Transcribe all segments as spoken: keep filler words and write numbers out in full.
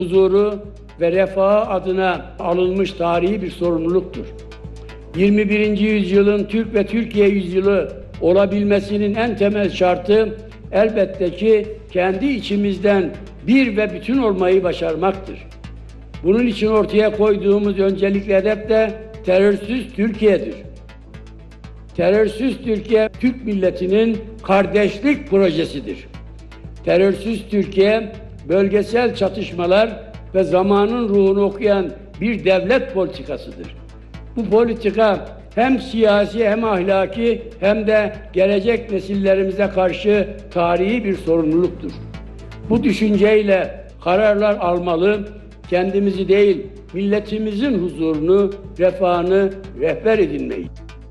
huzuru ve refahı adına alınmış tarihi bir sorumluluktur. yirmi birinci yüzyılın Türk ve Türkiye yüzyılı olabilmesinin en temel şartı elbette ki kendi içimizden bir ve bütün olmayı başarmaktır. Bunun için ortaya koyduğumuz öncelikli hedef de terörsüz Türkiye'dir. Terörsüz Türkiye, Türk milletinin kardeşlik projesidir. Terörsüz Türkiye, bölgesel çatışmalar ve zamanın ruhunu okuyan bir devlet politikasıdır. Bu politika hem siyasi hem ahlaki hem de gelecek nesillerimize karşı tarihi bir sorumluluktur. Bu düşünceyle kararlar almalı, kendimizi değil, milletimizin huzurunu, refahını rehber edinmeyi.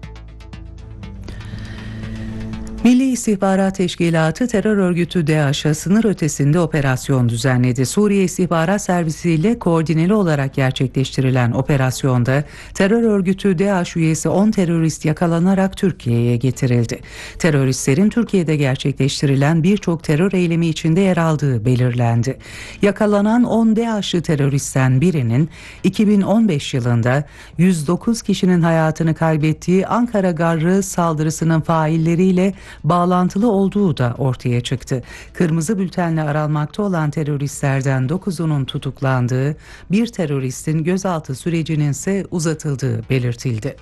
Milli İstihbarat Teşkilatı terör örgütü DAEŞ'a sınır ötesinde operasyon düzenledi. Suriye İstihbarat Servisi ile koordineli olarak gerçekleştirilen operasyonda terör örgütü DAEŞ üyesi on terörist yakalanarak Türkiye'ye getirildi. Teröristlerin Türkiye'de gerçekleştirilen birçok terör eylemi içinde yer aldığı belirlendi. Yakalanan on DAEŞ'li teröristten birinin iki bin on beş yılında yüz dokuz kişinin hayatını kaybettiği Ankara Garrı saldırısının failleriyle bağlantılı olduğu da ortaya çıktı. Kırmızı bültenle aranmakta olan teröristlerden dokuzunun tutuklandığı, bir teröristin gözaltı sürecinin ise uzatıldığı belirtildi.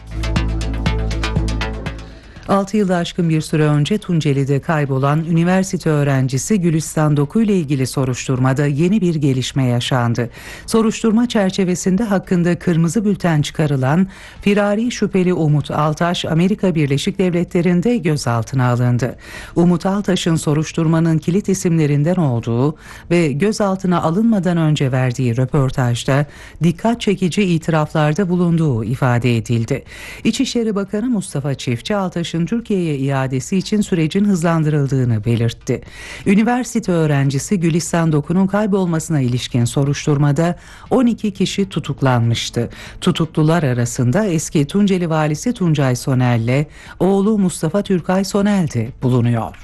altı yılı aşkın bir süre önce Tunceli'de kaybolan üniversite öğrencisi Gülistan Doku ile ilgili soruşturmada yeni bir gelişme yaşandı. Soruşturma çerçevesinde hakkında kırmızı bülten çıkarılan firari şüpheli Umut Altaş, Amerika Birleşik Devletleri'nde gözaltına alındı. Umut Altaş'ın soruşturmanın kilit isimlerinden olduğu ve gözaltına alınmadan önce verdiği röportajda dikkat çekici itiraflarda bulunduğu ifade edildi. İçişleri Bakanı Mustafa Çiftçi, Altaş'ın Türkiye'ye iadesi için sürecin hızlandırıldığını belirtti. Üniversite öğrencisi Gülistan Doku'nun kaybolmasına ilişkin soruşturmada on iki kişi tutuklanmıştı. Tutuklular arasında eski Tunceli valisi Tuncay Sonel ile oğlu Mustafa Türkay Sonel de bulunuyor.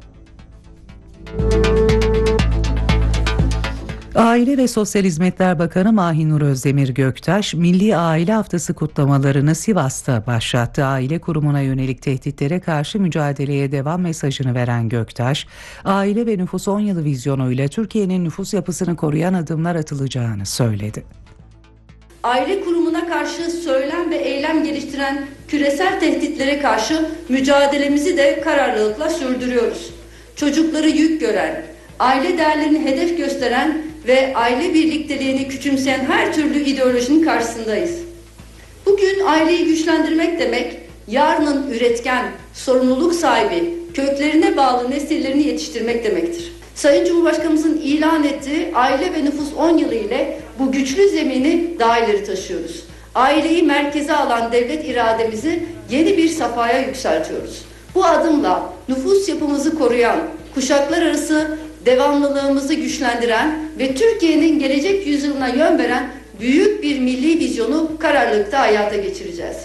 Aile ve Sosyal Hizmetler Bakanı Mahinur Özdemir Göktaş, Milli Aile Haftası kutlamalarını Sivas'ta başlattı. Aile kurumuna yönelik tehditlere karşı mücadeleye devam mesajını veren Göktaş, aile ve nüfus on yılı vizyonuyla Türkiye'nin nüfus yapısını koruyan adımlar atılacağını söyledi. Aile kurumuna karşı söylem ve eylem geliştiren küresel tehditlere karşı mücadelemizi de kararlılıkla sürdürüyoruz. Çocukları yük gören, aile değerlerini hedef gösteren ve aile birlikteliğini küçümseyen her türlü ideolojinin karşısındayız. Bugün aileyi güçlendirmek demek, yarının üretken, sorumluluk sahibi, köklerine bağlı nesillerini yetiştirmek demektir. Sayın Cumhurbaşkanımızın ilan ettiği aile ve nüfus on yılı ile bu güçlü zemini daha ileri taşıyoruz. Aileyi merkeze alan devlet irademizi yeni bir safhaya yükseltiyoruz. Bu adımla nüfus yapımızı koruyan, kuşaklar arası devamlılığımızı güçlendiren ve Türkiye'nin gelecek yüzyılına yön veren büyük bir milli vizyonu kararlılıkta hayata geçireceğiz.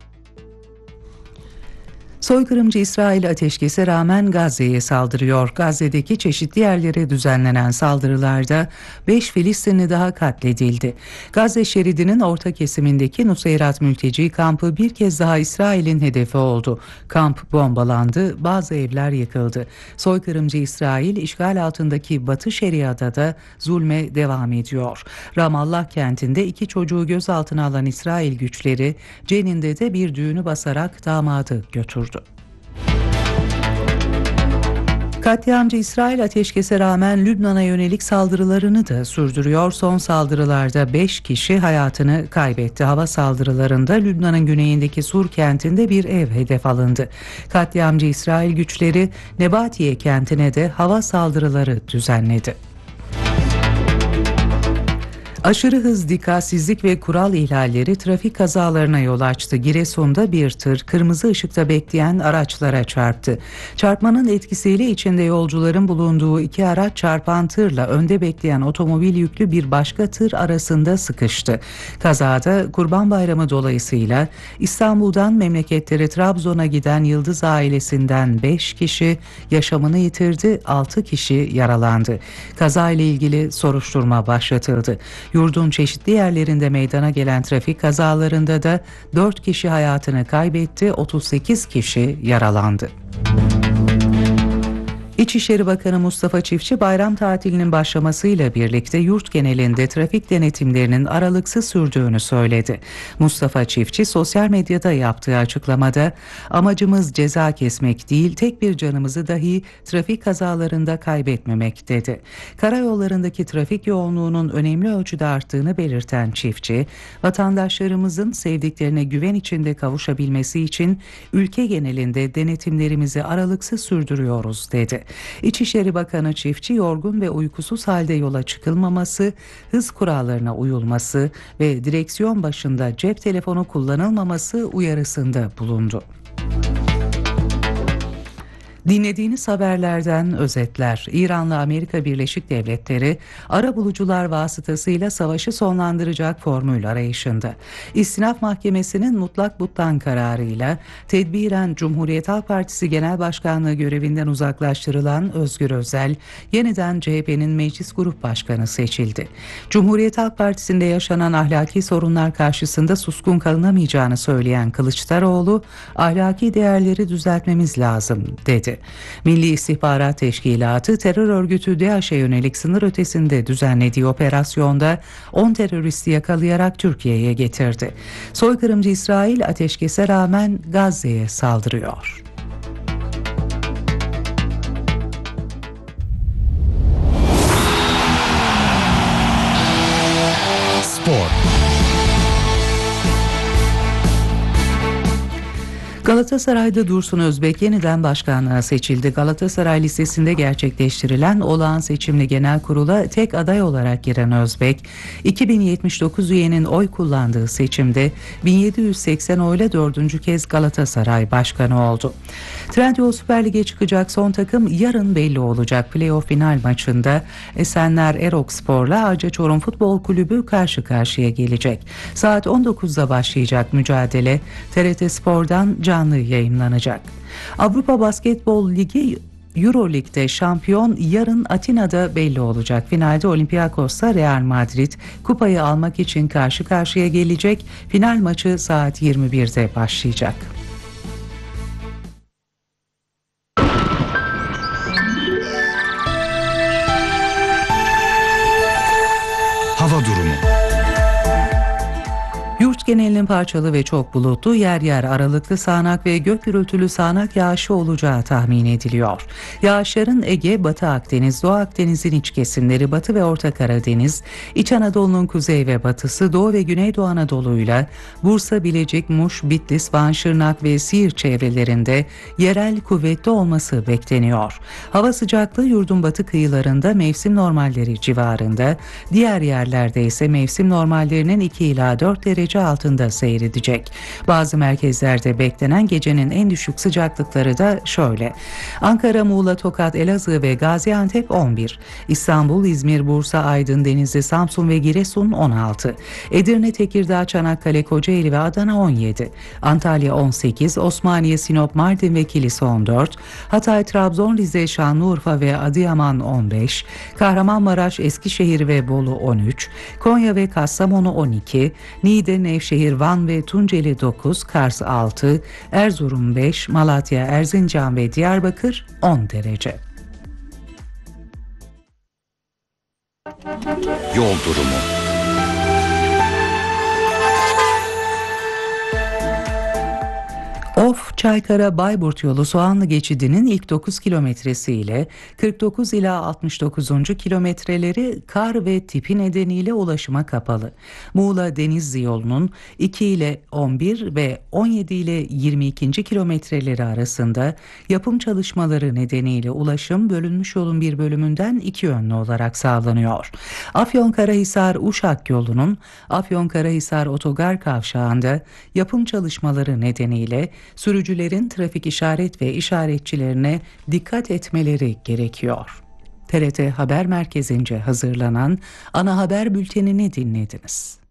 Soykırımcı İsrail ateşkese rağmen Gazze'ye saldırıyor. Gazze'deki çeşitli yerlere düzenlenen saldırılarda beş Filistinli daha katledildi. Gazze şeridinin orta kesimindeki Nuseyrat mülteci kampı bir kez daha İsrail'in hedefi oldu. Kamp bombalandı, bazı evler yıkıldı. Soykırımcı İsrail işgal altındaki Batı Şeria'da da zulme devam ediyor. Ramallah kentinde iki çocuğu gözaltına alan İsrail güçleri Cenin'de de bir düğünü basarak damadı götürdü. Katliamcı İsrail ateşkese rağmen Lübnan'a yönelik saldırılarını da sürdürüyor. Son saldırılarda beş kişi hayatını kaybetti. Hava saldırılarında Lübnan'ın güneyindeki Sur kentinde bir ev hedef alındı. Katliamcı İsrail güçleri Nebatiye kentine de hava saldırıları düzenledi. Aşırı hız, dikkatsizlik ve kural ihlalleri trafik kazalarına yol açtı. Giresun'da bir tır kırmızı ışıkta bekleyen araçlara çarptı. Çarpmanın etkisiyle içinde yolcuların bulunduğu iki araç çarpan tırla önde bekleyen otomobil yüklü bir başka tır arasında sıkıştı. Kazada Kurban Bayramı dolayısıyla İstanbul'dan memleketleri Trabzon'a giden Yıldız ailesinden beş kişi yaşamını yitirdi, altı kişi yaralandı. Kazayla ilgili soruşturma başlatıldı. Yurdun çeşitli yerlerinde meydana gelen trafik kazalarında da dört kişi hayatını kaybetti, otuz sekiz kişi yaralandı. İçişleri Bakanı Mustafa Çiftçi bayram tatilinin başlamasıyla birlikte yurt genelinde trafik denetimlerinin aralıksız sürdüğünü söyledi. Mustafa Çiftçi sosyal medyada yaptığı açıklamada amacımız ceza kesmek değil, tek bir canımızı dahi trafik kazalarında kaybetmemek dedi. Karayollarındaki trafik yoğunluğunun önemli ölçüde arttığını belirten Çiftçi, vatandaşlarımızın sevdiklerine güven içinde kavuşabilmesi için ülke genelinde denetimlerimizi aralıksız sürdürüyoruz dedi. İçişleri Bakanı Çiftçi yorgun ve uykusuz halde yola çıkılmaması, hız kurallarına uyulması ve direksiyon başında cep telefonu kullanılmaması uyarısında bulundu. Dinlediğiniz haberlerden özetler. İran'la Amerika Birleşik Devletleri arabulucular vasıtasıyla savaşı sonlandıracak formül arayışında. İstinaf Mahkemesi'nin mutlak butlan kararıyla tedbiren Cumhuriyet Halk Partisi Genel Başkanlığı görevinden uzaklaştırılan Özgür Özel yeniden C H P'nin Meclis Grup Başkanı seçildi. Cumhuriyet Halk Partisi'nde yaşanan ahlaki sorunlar karşısında suskun kalınamayacağını söyleyen Kılıçdaroğlu, ahlaki değerleri düzeltmemiz lazım dedi. Milli İstihbarat Teşkilatı terör örgütü DAEŞ'e yönelik sınır ötesinde düzenlediği operasyonda on teröristi yakalayarak Türkiye'ye getirdi. Soykırımcı İsrail ateşkese rağmen Gazze'ye saldırıyor. Spor. Galatasaray'da Dursun Özbek yeniden başkanlığa seçildi. Galatasaray Lisesi'nde gerçekleştirilen olağan seçimli genel kurula tek aday olarak giren Özbek, iki bin yetmiş dokuz üyenin oy kullandığı seçimde bin yedi yüz seksen oyla dördüncü kez Galatasaray başkanı oldu. Trendyol Süper Lig'e çıkacak son takım yarın belli olacak. Playoff final maçında Esenler Erokspor'la Arca Çorum Futbol Kulübü karşı karşıya gelecek. Saat on dokuzda başlayacak mücadele T R T Spor'dan canlı yayınlanacak. Avrupa Basketbol Ligi Euroleague'de şampiyon yarın Atina'da belli olacak. Finalde Olympiakos'ta Real Madrid kupayı almak için karşı karşıya gelecek. Final maçı saat yirmi birde başlayacak. Hava durumu. Yurt genelinin parçalı ve çok bulutlu, yer yer aralıklı sağanak ve gök gürültülü sağanak yağışı olacağı tahmin ediliyor. Yağışların Ege, Batı Akdeniz, Doğu Akdeniz'in iç kesimleri, Batı ve Orta Karadeniz, İç Anadolu'nun kuzey ve batısı, Doğu ve Güneydoğu Anadolu'yla Bursa, Bilecik, Muş, Bitlis, Van, Şırnak ve Siirt çevrelerinde yerel kuvvetli olması bekleniyor. Hava sıcaklığı yurdun batı kıyılarında mevsim normalleri civarında, diğer yerlerde ise mevsim normallerinin iki ila dört derece altında seyredecek. Bazı merkezlerde beklenen gecenin en düşük sıcaklıkları da şöyle: Ankara, Muğla, Tokat, Elazığ ve Gaziantep on bir, İstanbul, İzmir, Bursa, Aydın, Denizli, Samsun ve Giresun on altı, Edirne, Tekirdağ, Çanakkale, Kocaeli ve Adana on yedi, Antalya on sekiz, Osmaniye, Sinop, Mardin ve Kilis on dört, Hatay, Trabzon, Rize, Şanlıurfa ve Adıyaman on beş, Kahramanmaraş, Eskişehir ve Bolu on üç, Konya ve Kastamonu on iki, Niğde, Nevşehir, Van ve Tunceli dokuz, Kars altı, Erzurum beş, Malatya, Erzincan ve Diyarbakır on derece. Yol durumu. Of Çaykara-Bayburt yolu Soğanlı geçidinin ilk dokuz kilometresi ile kırk dokuz ila altmış dokuzuncu kilometreleri kar ve tipi nedeniyle ulaşıma kapalı. Muğla-Denizli yolunun iki ile on bir ve on yedi ile yirmi ikinci kilometreleri arasında yapım çalışmaları nedeniyle ulaşım bölünmüş yolun bir bölümünden iki yönlü olarak sağlanıyor. Afyonkarahisar-Uşak yolunun Afyonkarahisar Otogar Kavşağı'nda yapım çalışmaları nedeniyle sürücülerin trafik işaret ve işaretçilerine dikkat etmeleri gerekiyor. T R T Haber Merkezi'nce hazırlanan ana haber bültenini dinlediniz.